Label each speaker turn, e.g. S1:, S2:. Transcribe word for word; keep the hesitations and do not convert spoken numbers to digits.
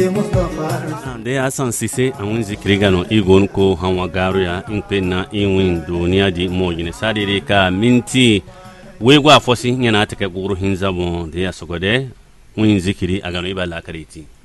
S1: de asan sise an zikri gano igon ko hanwa garu ya inpenna inwin duniya di mojine sadire ka minti wegwa fosi nyana take guru hinzabo de asogode win zikri agano ibala kariti